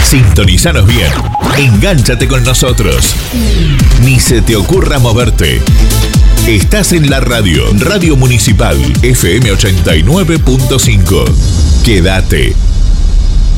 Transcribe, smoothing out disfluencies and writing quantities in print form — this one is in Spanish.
Sintonizanos bien. Engánchate con nosotros. Ni se te ocurra moverte. Estás en la Radio Municipal FM 89.5. Quédate.